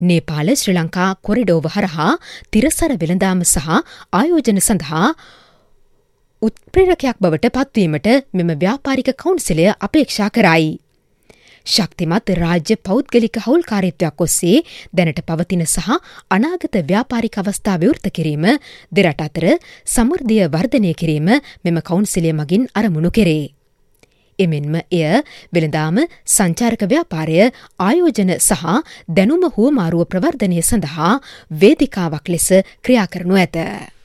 නේපාල ශ්‍රී ලංකා කොරිඩෝව හරහා තිරසර වෙළඳාම සහ ආයෝජන සඳහා උත්ප්‍රේරකයක් බවට පත්වීමට මෙම ව්‍යාපාරික කවුන්සිලය අපේක්ෂා කරයි. ශක්තිමත් රාජ්‍ය පෞද්ගලික හවුල්කාරීත්වයක් ඔස්සේ දැනට පවතින සහ අනාගත ව්‍යාපාරික අවස්ථා විවෘත කිරීම දෙරට අතර සමෘද්ධිය වර්ධනය කිරීම මෙම කවුන්සිලය මගින් අරමුණු කෙරේ. එමෙන්ම එය වෙළඳාම සංචාරක ව්‍යාපාරය ආයෝජන සහ දැනුම හුවමාරුව ප්‍රවර්ධනය සඳහා වේදිකාවක් ලෙස ක්‍රියා කරනු ඇත.